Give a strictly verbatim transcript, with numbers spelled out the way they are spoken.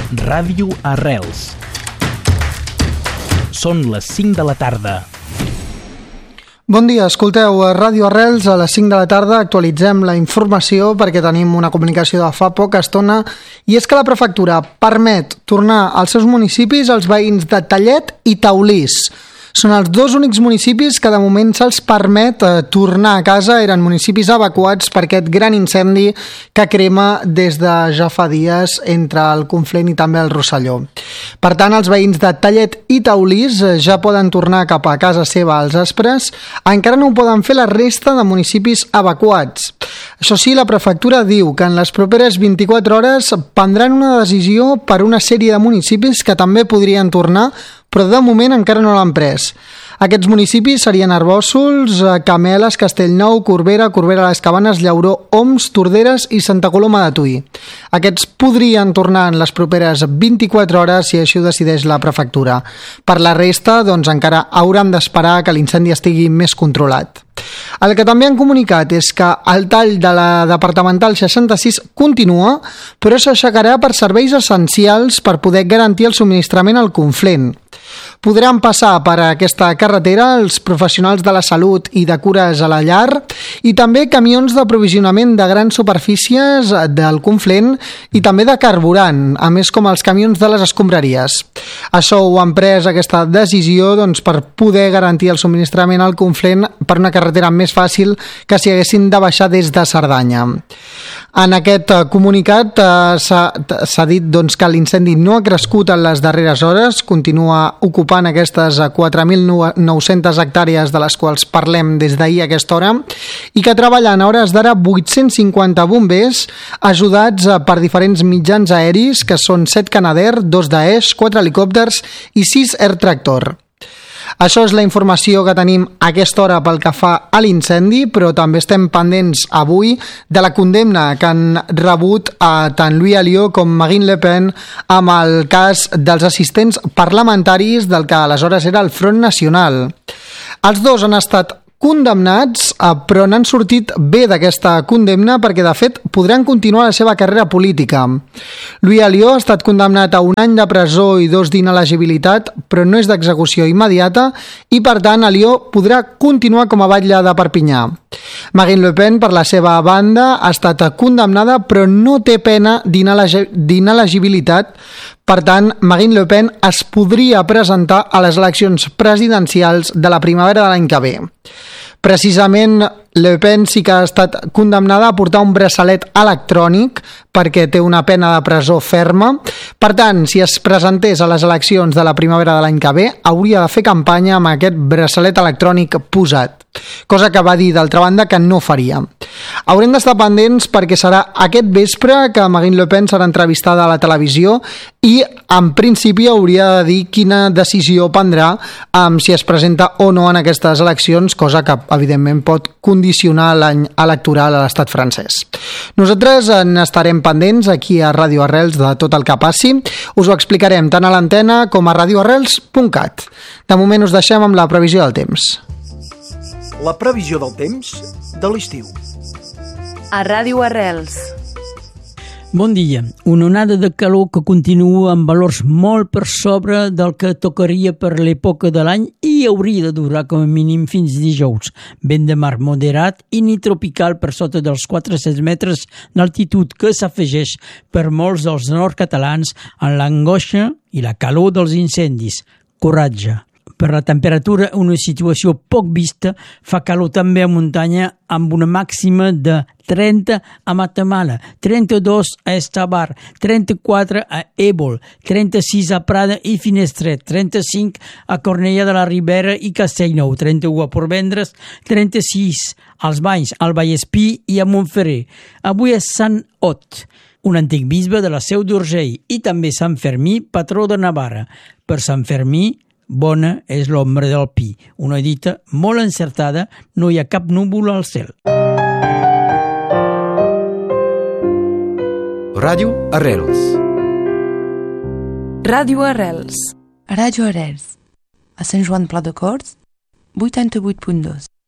Ràdio Arrels. Són les cinc de la tarda. Bon dia, escolteu a Ràdio Arrels. A les cinc de la tarda actualitzem la informació perquè tenim una comunicació de fa poca estona, i és que la prefectura permet tornar als seus municipis els veïns de Tallet i Taulís. Són els dos únics municipis que de moment se'ls permet eh, tornar a casa. Eren municipis evacuats per aquest gran incendi que crema des de ja fa dies entre el Conflent i també el Rosselló. Per tant, els veïns de Tallet i Taulís ja poden tornar cap a casa seva als aspres. Encara no ho poden fer la resta de municipis evacuats. Això sí, la prefectura diu que en les properes vint-i-quatre hores prendran una decisió per una sèrie de municipis que també podrien tornar, però de moment encara no l'han pres. Aquests municipis serien Arbòssols, Cameles, Castellnou, Corbera, Corbera les Cabanes, Llauró, Oms, Torderes i Santa Coloma de Tuï. Aquests podrien tornar en les properes vint-i-quatre hores si així ho decideix la prefectura. Per la resta, doncs encara hauran d'esperar que l'incendi estigui més controlat. El que també han comunicat és que el tall de la departamental seixanta-sis continua, però s'aixecarà per serveis essencials per poder garantir el subministrament al Conflent. Podran passar per aquesta carretera els professionals de la salut i de cures a la llar i també camions d'aprovisionament de grans superfícies del Conflent i també de carburant, a més com els camions de les escombraries. Això ho han pres, aquesta decisió, doncs, per poder garantir el subministrament al Conflent per una carretera més fàcil que si haguessin de baixar des de Cerdanya. En aquest comunicat eh, s'ha dit doncs, que l'incendi no ha crescut en les darreres hores, continua ocupant aquestes quatre mil nou-centes hectàrees de les quals parlem des d'ahir a aquesta hora, i que treballen a hores d'ara vuit-cents cinquanta bombers ajudats per diferents mitjans aeris, que són set Canadair, dos Daesh, quatre helicòpters i sis Air Tractor. Això és la informació que tenim a aquesta hora pel que fa a l'incendi, però també estem pendents avui de la condemna que han rebut a tant Louis Alliot com Marine Le Pen amb el cas dels assistents parlamentaris del que aleshores era el Front Nacional. Els dos han estat condemnats, però n'han sortit bé d'aquesta condemna perquè, de fet, podran continuar la seva carrera política. Louis Alliot ha estat condemnat a un any de presó i dos d'inelegibilitat, però no és d'execució immediata i, per tant, Alliot podrà continuar com a batlle de Perpinyà. Marine Le Pen, per la seva banda, ha estat condemnada però no té pena d'inelegibilitat. Per tant, Marine Le Pen es podria presentar a les eleccions presidencials de la primavera de l'any que ve. Precisament, Le Pen sí que ha estat condemnada a portar un braçalet electrònic perquè té una pena de presó ferma. Per tant, si es presentés a les eleccions de la primavera de l'any que ve, hauria de fer campanya amb aquest braçalet electrònic posat, cosa que va dir, d'altra banda, que no faria. Haurem d'estar pendents perquè serà aquest vespre que Marine Le Pen serà entrevistada a la televisió i, en principi, hauria de dir quina decisió prendrà um, si es presenta o no en aquestes eleccions, cosa que, evidentment, pot condicionar l'any electoral a l'estat francès. Nosaltres en estarem pendents aquí a Ràdio Arrels de tot el que passi. Us ho explicarem tant a l'antena com a radio arrels punt cat. De moment us deixem amb la previsió del temps. La previsió del temps de l'estiu. A Ràdio Arrels. Bon dia. Una onada de calor que continua amb valors molt per sobre del que tocaria per l'època de l'any i hauria de durar com a mínim fins dijous. Vent de mar moderat i ni tropical per sota dels quatre-cents metres d'altitud que s'afegeix per molts dels nord-catalans en l'angoixa i la calor dels incendis. Coratge. Per la temperatura, una situació poc vista, fa calor també a muntanya amb una màxima de trenta a Matamala, trenta-dos a Estabar, trenta-quatre a Ébol, trenta-sis a Prada i Finestret, trenta-cinc a Cornellà de la Ribera i Castellnou, trenta-u a Portvendres, trenta-sis als Banys, al Vallespí i a Montferrer. Avui és Sant Ot, un antic bisbe de la Seu d'Urgell, i també Sant Fermí, patró de Navarra. Per Sant Fermí, bona és l'ombra del pi. Una dita molt encertada, no hi ha cap núvol al cel. Ràdio Arrels. Ràdio Arrels. Ràdio Arrels. A Sant Joan Pla de Corts, vuitanta-vuit punt dos.